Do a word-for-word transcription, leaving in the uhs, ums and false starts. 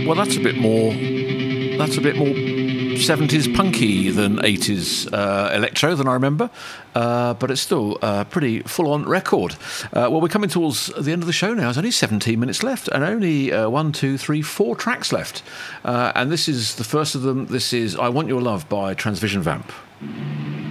well, that's a bit more. That's a bit more seventies punky than eighties uh, electro than I remember, uh, but it's still a pretty full-on record. Uh, well, we're coming towards the end of the show now. There's only seventeen minutes left, and only uh, one, two, three, four tracks left. Uh, and this is the first of them. This is "I Want Your Love" by Transvision Vamp.